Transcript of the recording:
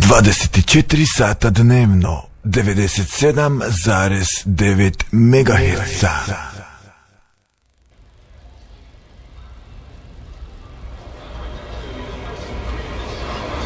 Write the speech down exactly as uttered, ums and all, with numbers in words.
dvadeset četiri sata dnevno, devedeset sedam zarez devet megaherca.